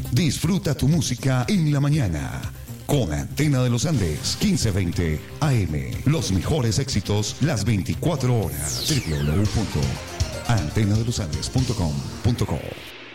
Disfruta tu música en la mañana. Con Antena de los Andes, 1520 AM. Los mejores éxitos las 24 horas. www.antenadelosandes.com.co